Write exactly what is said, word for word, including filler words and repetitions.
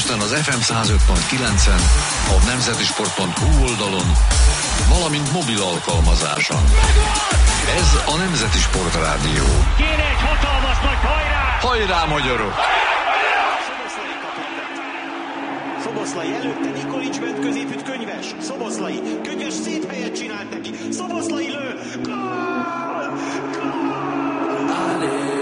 Budapesten az ef em száz öt pont kilencen, a nemzetisport pont hu oldalon, valamint mobil alkalmazáson. Ez a Nemzeti Sport Rádió. Kéne egy hatalmas nagy hajrá! Hajrá, magyarok! Szoboszlai előtte Nikolics bent középütt Könyves. Szoboszlai. Könyves szép helyet csinált neki. Szoboszlai lő. Gól! Gól!